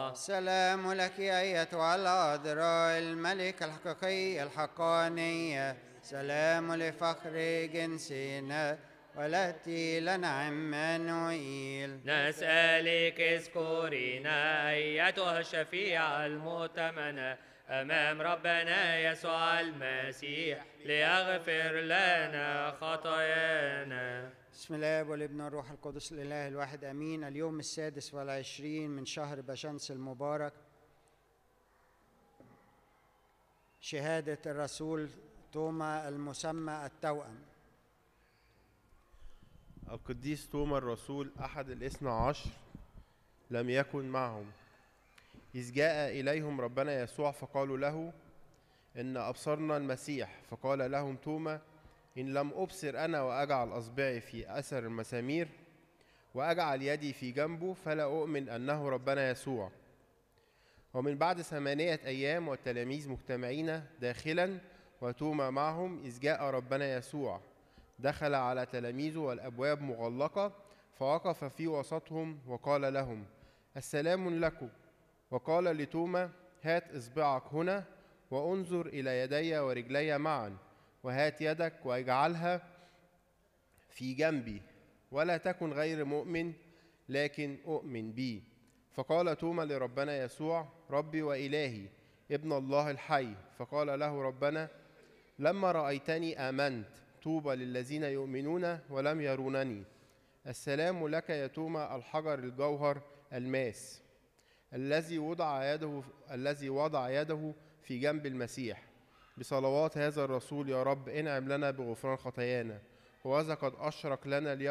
سلام لك أيتها العذراء الملك الحقيقي الحقانية، سلام لفخر جنسنا والتي لنا عمانوئيل. نسألك اذكرينا أيتها الشفيعة المؤتمنة أمام ربنا يسوع المسيح ليغفر لنا خطايانا. بسم الله والابن والروح القدس الإله الواحد أمين. اليوم 26 من شهر بشمس المبارك، شهادة الرسول توما المسمى التوأم. القديس توما الرسول أحد الاثنى عشر لم يكن معهم، إذ جاء إليهم ربنا يسوع فقالوا له إن أبصرنا المسيح. فقال لهم توما إن لم أبصر أنا وأجعل أصبعي في أثر المسامير وأجعل يدي في جنبه فلا أؤمن أنه ربنا يسوع. ومن بعد 8 أيام والتلاميذ مجتمعين داخلا وتوما معهم، إذ جاء ربنا يسوع دخل على تلاميذه والأبواب مغلقة، فوقف في وسطهم وقال لهم السلام لكم. وقال لتوما هات إصبعك هنا وانظر إلى يدي ورجلي معا، وهات يدك واجعلها في جنبي، ولا تكن غير مؤمن لكن أؤمن بي. فقال توما لربنا يسوع ربي وإلهي ابن الله الحي. فقال له ربنا لما رأيتني آمنت، طوبى للذين يؤمنون ولم يرونني. السلام لك يا توما الحجر الجوهر الماس الذي وضع يده في جنب المسيح. بصلوات هذا الرسول يا رب انعم لنا بغفران خطايانا، وهذا قد أشرق لنا اليوم